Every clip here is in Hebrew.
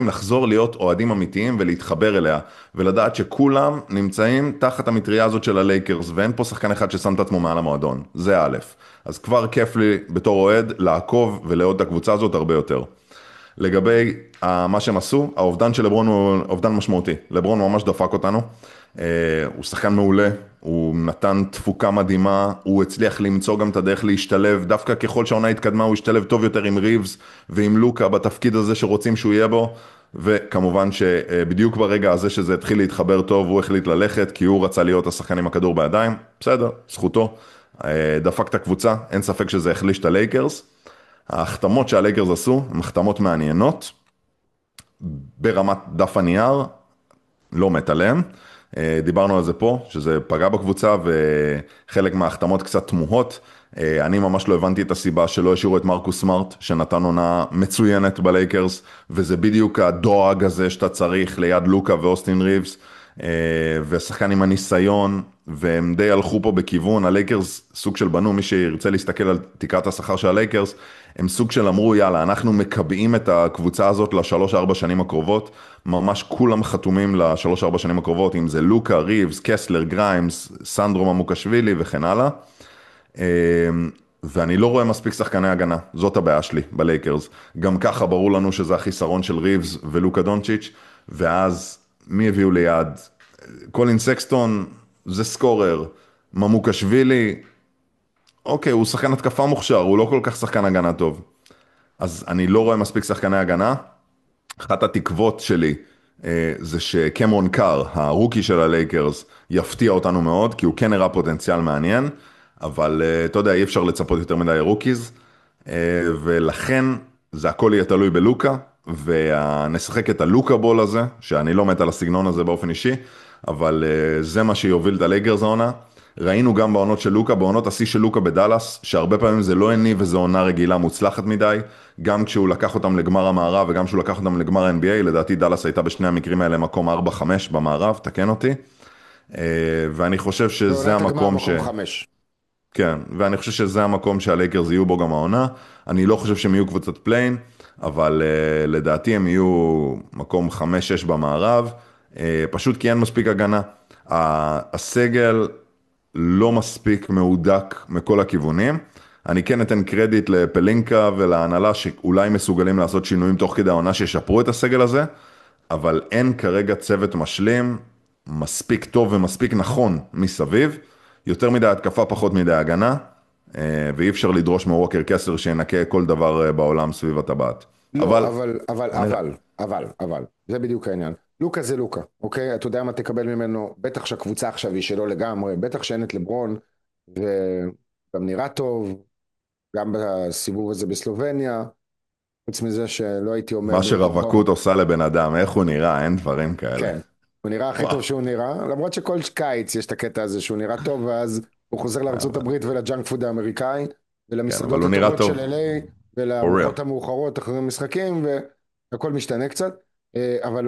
לחזור להיות אוהדים אמיתיים ולהתחבר אליה, ולדעת שכולם נמצאים תחת המטריה הזאת של הלייקרס, ואין פה שחקן אחד ששם את עצמו מעל המועדון, זה א'. אז כבר כיף לי בתור אוהד לעקוב ולאהוד את הקבוצה הזאת הרבה יותר. לגבי מה שהם עשו, האובדן של לברון הוא אובדן משמעותי. לברון ממש דפק אותנו. הוא שחקן מעולה, הוא נתן תפוקה מדהימה, הוא הצליח למצוא גם את הדרך להשתלב, דווקא ככל שהעונה התקדמה הוא השתלב טוב יותר עם ריבס ועם לוקה בתפקיד הזה שרוצים שהוא יהיה בו, וכמובן שבדיוק ברגע הזה שזה התחיל להתחבר טוב, הוא החליט ללכת כי הוא רצה להיות השחקן עם הכדור בידיים, בסדר, זכותו. דפק את הקבוצה, אין ספק שזה החליש את הלייקרס. ההחתמות שהלייקרס עשו, הן החתמות מעניינות, ברמת דף הנייר, לא מת עליהן. דיברנו על זה פה, שזה פגע בקבוצה, וחלק מההחתמות קצת תמוהות. אני ממש לא הבנתי את הסיבה שלא השאירו את מרקוס סמארט, שנתן עונה מצוינת בלייקרס, וזה בדיוק הדואג הזה שאתה צריך ליד לוקה ואוסטין ריבס, ושחקן עם הניסיון, והם די הלכו פה בכיוון, הלייקרס סוג של בנו, מי שירצה להסתכל על תקרת השכר של הלייקרס, הם סוג של אמרו, יאללה, אנחנו מקבעים את הקבוצה הזאת ל3-4 שנים הקרובות, ממש כולם חתומים ל3-4 שנים הקרובות, אם זה לוקה, ריבס, קסלר, גריימס, סנדרו ממוקשווילי וכן הלאה, ואני לא רואה מספיק שחקני הגנה, זאת הבעיה שלי בלייקרס, גם ככה ברור לנו שזה החיסרון של ריבס ולוקה דונצ'יץ', ואז מי הביאו ליד? קולין סקסטון זה סקורר, ממוקשווילי, אוקיי, הוא שחקן התקפה מוכשר, הוא לא כל כך שחקן הגנה טוב. אז אני לא רואה מספיק שחקני הגנה. אחת התקוות שלי זה שקמרון קאר, הרוקי של הלייקרס, יפתיע אותנו מאוד, כי הוא כן הראה פוטנציאל מעניין, אבל אתה יודע, אי אפשר לצפות יותר מדי רוקיז, ולכן זה הכל יהיה תלוי בלוקה, ונשחק את הלוקה בול הזה, שאני לא מת על הסגנון הזה באופן אישי, אבל זה מה שיוביל את הלייקרס העונה. ראינו גם בעונות של לוקה, בעונות השיא של לוקה בדלס, שהרבה פעמים זה לא הניב וזו עונה רגילה מוצלחת מדי, גם כשהוא לקח אותם לגמר המערב וגם כשהוא לקח אותם לגמר ה-NBA, לדעתי דלס הייתה בשני המקרים האלה מקום 4-5 במערב, תקן אותי, ואני חושב שזה בעונת הגמר המקום מקום 5. כן, ואני חושב שזה המקום שהלייקרס יהיו בו גם העונה, אני לא חושב שהם יהיו קבוצת פליין, אבל לדעתי הם יהיו מקום 5-6 במערב, פשוט כי אין מספיק הגנה. הסגל לא מספיק מהודק מכל הכיוונים. אני כן אתן קרדיט לפלינקה ולהנהלה שאולי מסוגלים לעשות שינויים תוך כדי העונה שישפרו את הסגל הזה, אבל אין כרגע צוות משלים מספיק טוב ומספיק נכון מסביב, יותר מדי התקפה פחות מדי הגנה, ואי אפשר לדרוש מווקר קסלר שינקה כל דבר בעולם סביב הטבעת. לא, אבל אבל, זה בדיוק העניין. לוקה זה לוקה, אוקיי? אתה יודע מה תקבל ממנו, בטח שהקבוצה עכשיו היא שלו לגמרי, בטח שאין את לברון, וגם נראה טוב, גם בסיבוב הזה בסלובניה, חוץ מזה שלא הייתי אומר מה ברוחו, שרווקות עושה לבן אדם, איך הוא נראה, אין דברים כאלה. כן, הוא נראה הכי וואו, טוב שהוא נראה, למרות שכל קיץ יש את הקטע הזה שהוא נראה טוב, ואז הוא חוזר לארצות אבל, הברית ולג'אנק פוד האמריקאי, כן, אבל ולמסעדות הוא נראה הטובות של טוב, LA, for real. ולארוחות המאוחרות אחרי המשחקים, והכל משתנה קצת, אבל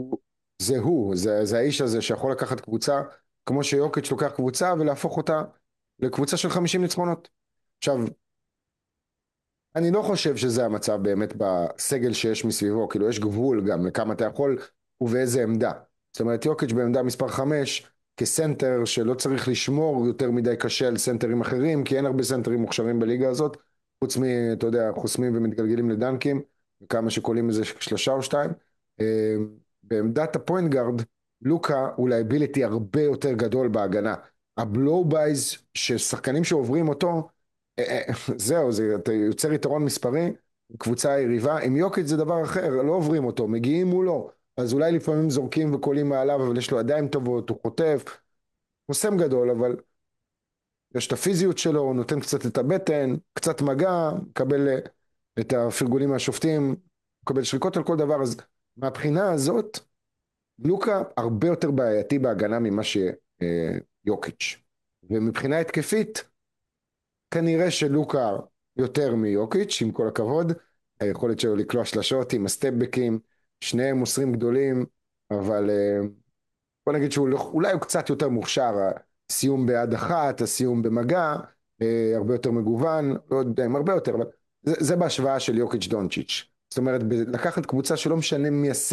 זה האיש הזה שיכול לקחת קבוצה, כמו שיוקיץ' לוקח קבוצה, ולהפוך אותה לקבוצה של 50 ניצחונות. עכשיו, אני לא חושב שזה המצב באמת בסגל שיש מסביבו, כאילו יש גבול גם לכמה אתה יכול ובאיזה עמדה. זאת אומרת, יוקיץ' בעמדה מספר 5, כסנטר שלא צריך לשמור יותר מדי קשה על סנטרים אחרים, כי אין הרבה סנטרים מוכשרים בליגה הזאת, חוץ אתה יודע, חוסמים ומתגלגלים לדנקים, וכמה שקולים איזה שלושה או שתיים. בעמדת הפוינט גארד, לוקה הוא לייביליטי הרבה יותר גדול בהגנה. הבלואו בייז ששחקנים שעוברים אותו, זהו, אתה יוצר יתרון מספרי, קבוצה יריבה, עם יוקיץ' זה דבר אחר, לא עוברים אותו, מגיעים מולו, אז אולי לפעמים זורקים וקולים מעליו, אבל יש לו ידיים טובות, הוא חוטף, חוסם גדול, אבל יש את הפיזיות שלו, הוא נותן קצת את הבטן, קצת מגע, מקבל את הפרגולים מהשופטים, מקבל שריקות על כל דבר, אז מהבחינה הזאת, לוקה הרבה יותר בעייתי בהגנה ממה שיוקיץ'. ומבחינה התקפית, כנראה שלוקה יותר מיוקיץ', עם כל הכבוד, היכולת שלו לקלוע שלשות עם הסטפבקים, שניהם מוסרים גדולים, אבל בוא נגיד שאולי הוא קצת יותר מוכשר, הסיום ביד אחת, הסיום במגע, הרבה יותר מגוון, לא יודע אם הרבה יותר, אבל זה בהשוואה של יוקיץ' דונצ'יץ'. זאת אומרת, לקחת קבוצה שלא משנה מי